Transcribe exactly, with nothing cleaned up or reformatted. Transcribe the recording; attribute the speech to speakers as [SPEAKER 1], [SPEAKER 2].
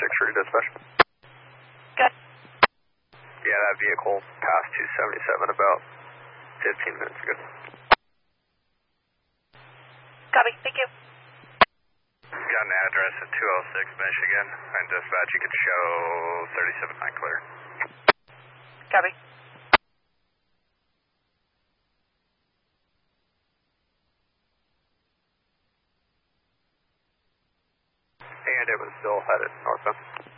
[SPEAKER 1] six for your dispatch.
[SPEAKER 2] Good.
[SPEAKER 1] Yeah, that vehicle passed two seventy-seven about fifteen minutes ago.
[SPEAKER 2] Copy, thank you.
[SPEAKER 1] Got an address at two oh six Michigan, and dispatch you can show thirty-seven nine clear.
[SPEAKER 2] Copy.
[SPEAKER 1] And it was still headed northbound.